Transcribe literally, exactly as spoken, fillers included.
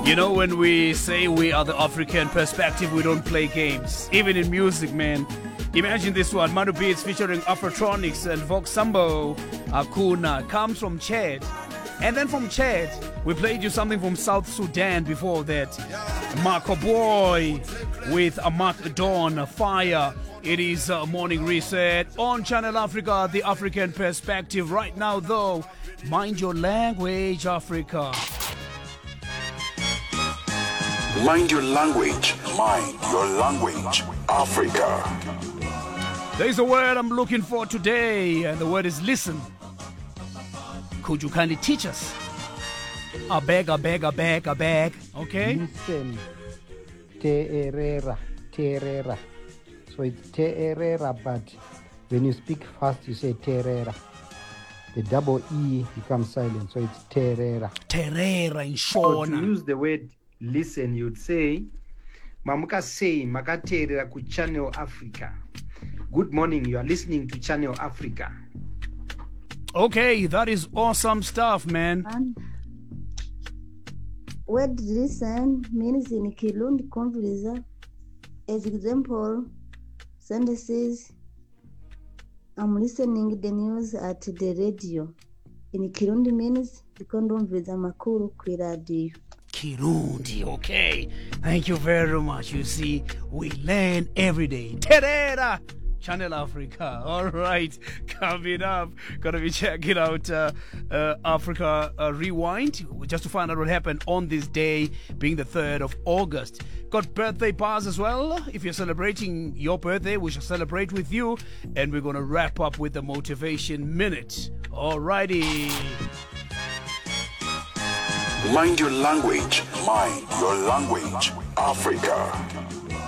You know, when we say we are the African perspective, we don't play games. Even in music, man. Imagine this one. Manu Beats featuring Afrotronics and Vox Sambo. Akuna comes from Chad. And then from Chad, we played you something from South Sudan before that. Marco Boy with a Mark Dawn Fire. It is a morning reset on Channel Africa, the African perspective. Right now, though, mind your language, Africa. Mind your language. Mind your language, Africa. There's a word I'm looking for today, and the word is listen. Could you kindly teach us? A beg, a beg, a beg, a beg. Okay? Listen. Teerera. Teerera. So it's teerera, but when you speak fast, you say teerera. The double E becomes silent, so it's teerera. Teerera in So to Shona. use the word listen, you'd say, Mamuka say, Makaterera ku Channel Africa. Good morning, you are listening to Channel Africa. Okay, that is awesome stuff, man. And word listen means in Kirundi conversa. As example, sentences, I'm listening the news at the radio. In Kirundi means ndikondomveza makuru ku radio. Kirundi, okay. Thank you very much. You see, we learn every day. Terera! Channel Africa. All right, coming up, gonna be checking out uh, uh, Africa uh, Rewind just to find out what happened on this day, being the third of August. Got birthday bars as well. If you're celebrating your birthday, we shall celebrate with you, and we're gonna wrap up with the motivation minute. All righty. Mind your language. Mind your language, Africa.